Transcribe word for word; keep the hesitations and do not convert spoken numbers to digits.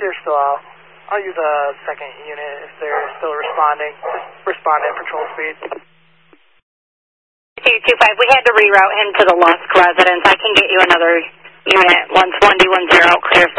you're still out. I'll use a second unit if they're still responding. Just respond at patrol speed. two two five, we had to reroute him to the Lusk residence. I can get you another unit once one D one zero clears